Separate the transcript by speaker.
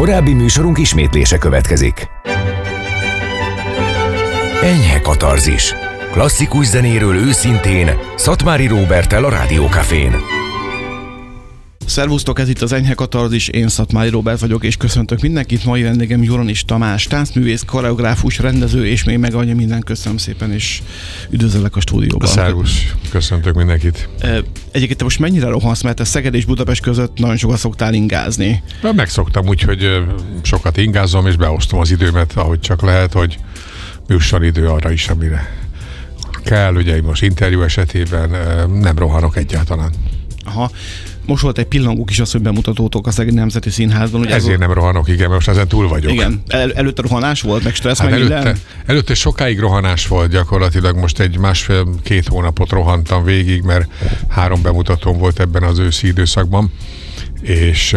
Speaker 1: Korábbi műsorunk ismétlése következik. Enyhe katarzis. Klasszikus zenéről őszintén, Szatmári Róberttel a Rádió Cafén.
Speaker 2: Szervusztok, ez itt az Enyhe Katarzis, én Szatmári Róbert vagyok, és köszöntök mindenkit. Mai vendégem Juronics Tamás, táncművész, koreográfus, rendező, és még meg annyi minden. Köszönöm szépen, és üdvözöllek a stúdióban.
Speaker 3: Szervusz, köszöntök mindenkit.
Speaker 2: Egyébként te most mennyire rohansz, mert te Szeged és Budapest között nagyon sokat szoktál ingázni?
Speaker 3: Megszoktam, úgyhogy sokat ingázom, és beosztom az időmet, ahogy csak lehet, hogy jusson idő arra is, amire kell. Ugye most interjú esetében nem rohanok egyáltalán.
Speaker 2: Aha. Most volt egy pillangó kisasszony bemutatótok a Szegedi Nemzeti Színházban. Ugye
Speaker 3: ezért nem rohanok, igen, most ezen túl vagyok.
Speaker 2: Igen. Előtte rohanás volt, meg stressz, meg minden?
Speaker 3: Előtte sokáig rohanás volt, gyakorlatilag most egy másfél-két hónapot rohantam végig, mert 3 bemutatóm volt ebben az őszi időszakban, és